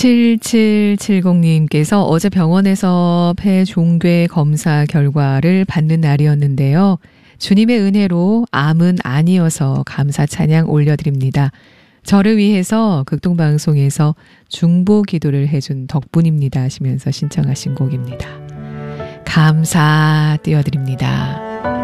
7770님께서 어제 병원에서 폐종괴 검사 결과를 받는 날이었는데요. 주님의 은혜로 암은 아니어서 감사 찬양 올려드립니다. 저를 위해서 극동방송에서 중보 기도를 해준 덕분입니다 하시면서 신청하신 곡입니다. 감사 띄워드립니다.